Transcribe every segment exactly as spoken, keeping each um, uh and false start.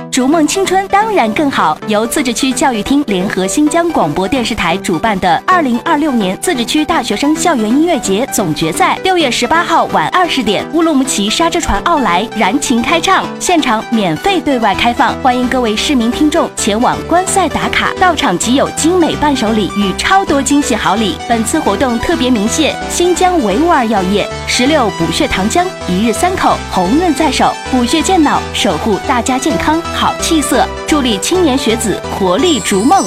逐梦青春当然更好。由自治区教育厅联合新疆广播电视台主办的二零二六年自治区大学生校园音乐节总决赛，六月十八号晚二十点，乌鲁木齐沙之船奥莱燃情开唱，现场免费对外开放，欢迎各位市民听众前往观赛打卡，到场即有精美伴手礼与超多惊喜好礼。本次活动特别鸣谢新疆维吾尔药业、石榴补血糖浆、一日三口、红润在手，补血健脑，守护大家健康好气色，助力青年学子活力逐梦。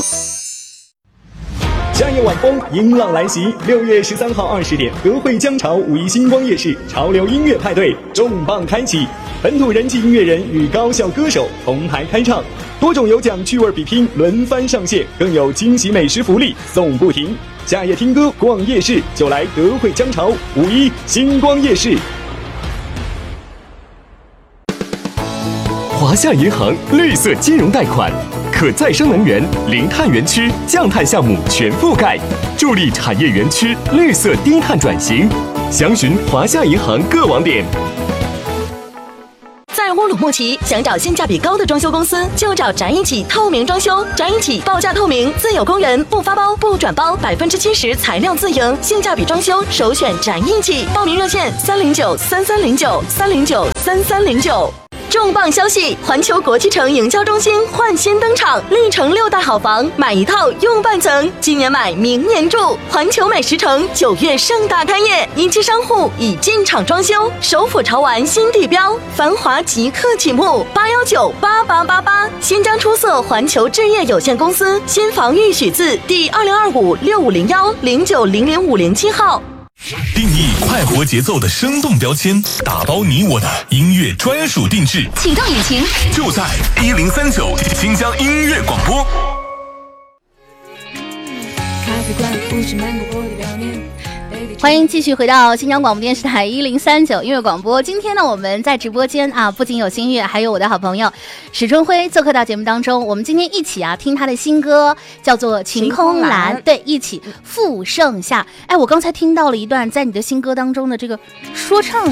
夏夜晚风，迎浪来袭。六月十三号二十点，德惠江潮五一星光夜市潮流音乐派对重磅开启，本土人气音乐人与高校歌手同台开唱，多种有奖趣味比拼轮番上线，更有惊喜美食福利送不停。夏夜听歌逛夜市，就来德惠江潮五一星光夜市。 华夏银行绿色金融贷款，可再生能源、零碳园区、降碳项目全覆盖，助力产业园区绿色低碳转型。详询华夏银行各网点。 在乌鲁木齐，想找性价比高的装修公司，就找展一起透明装修。展一起报价透明，自有工人，不发包不转包，百分之七十材料自营，性价比装修首选展一起。报名热线三零九三三零九三零九三三零九。重磅消息！环球国际城营销中心焕新登场，历城六大好房，买一套用半层，今年买明年住。环球美食城九月盛大开业，一期商户已进场装修，首府潮玩新地标，繁华即刻启幕。八幺九八八八八，新疆出色环球置业有限公司新房预许字第二零二五六五零幺零九零零五零七号。 定义快活节奏的生动标签，打包你我的音乐专属定制， 启动引擎， 就在一零三九新疆音乐广播。 欢迎继续回到新疆广播电视台一零三九音乐广播。今天呢，我们在直播间啊，不仅有新月，还有我的好朋友史春辉做客到节目当中。我们今天一起啊听他的新歌，叫做《晴空蓝》，对，一起复盛夏。哎，我刚才听到了一段在你的新歌当中的这个说唱。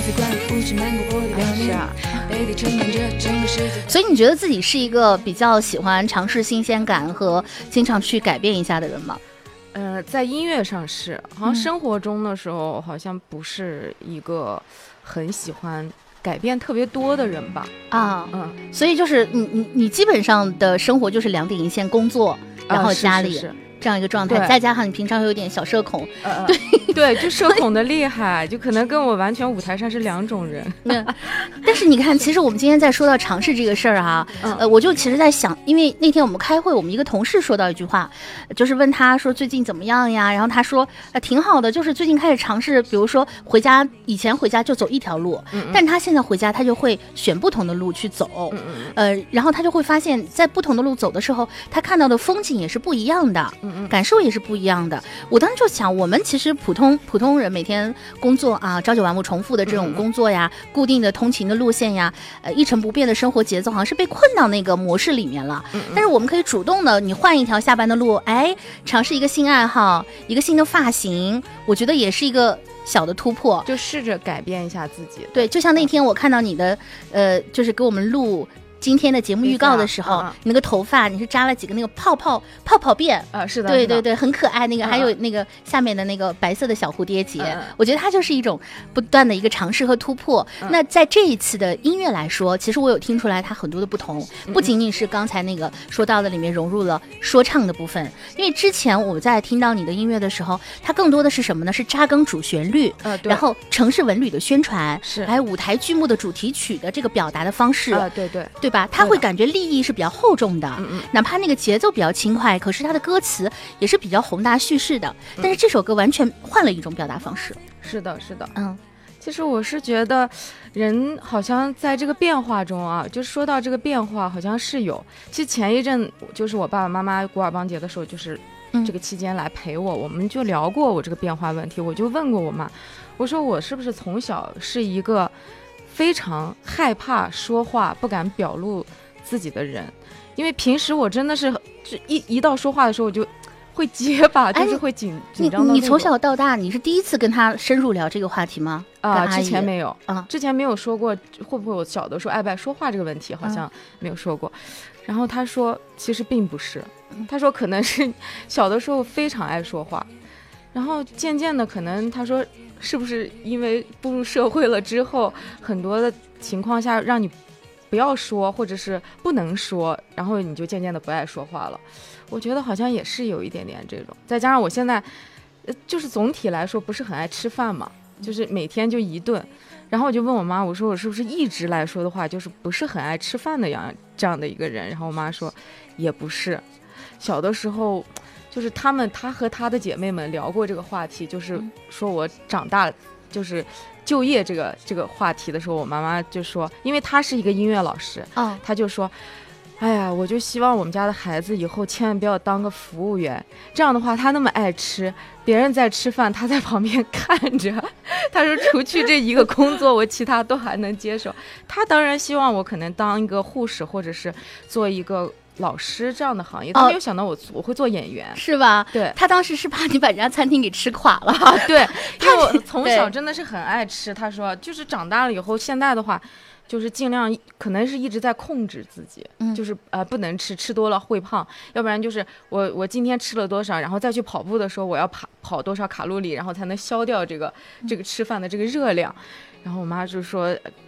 是啊， 所以你觉得自己是一个比较喜欢尝试新鲜感和经常去改变一下的人吗？ 呃，在音乐上是，好像生活中的时候，好像不是一个很喜欢改变特别多的人吧？ 啊，嗯，所以就是你你你基本上的生活就是两点一线，工作，然后家里。呃是是是这样一个状态，再加上你平常有点小社恐， 呃、对对，就社恐的厉害，就可能跟我完全舞台上是两种人。 那但是你看，其实我们今天在说到尝试这个事儿啊，嗯、呃，我就其实在想，因为那天我们开会，我们一个同事说到一句话，就是问他说最近怎么样呀？然后他说呃挺好的，就是最近开始尝试，比如说回家，以前回家就走一条路，嗯、但他现在回家他就会选不同的路去走，嗯、呃，然后他就会发现，在不同的路走的时候，他看到的风景也是不一样的。嗯感受也是不一样的。我当时就想，我们其实普通普通人每天工作啊，朝九晚五重复的这种工作呀，嗯、固定的通勤的路线呀，呃，一成不变的生活节奏，好像是被困到那个模式里面了。嗯、但是我们可以主动的，你换一条下班的路，哎，尝试一个新爱好，一个新的发型，我觉得也是一个小的突破， 就试着改变一下自己。 对，就像那天我看到你的，呃，就是给我们录今天的节目预告的时候，嗯、你那个头发你是扎了几个那个泡泡泡泡辫啊、 呃？是的， 对对对，很可爱。那个、嗯、还有那个下面的那个白色的小蝴蝶结，嗯、我觉得它就是一种不断的一个尝试和突破。嗯、那在这一次的音乐来说，其实我有听出来它很多的不同，不仅仅是刚才那个说到的里面融入了说唱的部分，因为之前我在听到你的音乐的时候，它更多的是什么呢？是扎根主旋律，呃、然后城市文旅的宣传，是还有舞台剧目的主题曲的这个表达的方式， 呃、对对对。吧，他会感觉立意是比较厚重的，嗯嗯，哪怕那个节奏比较轻快，可是他的歌词也是比较宏大叙事的。但是这首歌完全换了一种表达方式。 是的，是的， 嗯。 其实我是觉得，人好像在这个变化中啊，就说到这个变化，好像是有。其实前一阵就是我爸爸妈妈古尔邦节的时候，就是这个期间来陪我，嗯、我们就聊过我这个变化问题。我就问过我妈，我说我是不是从小是一个非常害怕说话、不敢表露自己的人，因为平时我真的是一一到说话的时候，我就会结巴，就是会紧紧张的。 你你从小到大，你是第一次跟他深入聊这个话题吗？ 啊，之前没有啊， 之前没有说过会不会我小的时候爱不爱说话这个问题，好像没有说过。然后他说，其实并不是，他说可能是小的时候非常爱说话，然后渐渐的可能他说是不是因为步入社会了之后，很多的情况下让你不要说，或者是不能说，然后你就渐渐的不爱说话了。我觉得好像也是有一点点这种，再加上我现在就是总体来说不是很爱吃饭嘛，就是每天就一顿，然后我就问我妈，我说我是不是一直来说的话就是不是很爱吃饭的样这样的一个人，然后我妈说也不是，小的时候就是他们她和她的姐妹们聊过这个话题，就是说我长大就是就业这个这个话题的时候，我妈妈就说，因为她是一个音乐老师， 哦， 她就说，哎呀，我就希望我们家的孩子以后千万不要当个服务员，这样的话他那么爱吃，别人在吃饭他在旁边看着，他说除去这一个工作我其他都还能接受。他当然希望我可能当一个护士或者是做一个老师这样的行业，他没有想到我、哦、我会做演员， 是吧？ 对， 他当时是怕你把人家餐厅给吃垮了。 对，因为我从小真的是很爱吃，他说就是长大了以后，现在的话就是尽量可能是一直在控制自己，嗯、就是呃不能吃，吃多了会胖，要不然就是我我今天吃了多少，然后再去跑步的时候我要跑跑多少卡路里，然后才能消掉这个这个吃饭的这个热量。然后我妈就说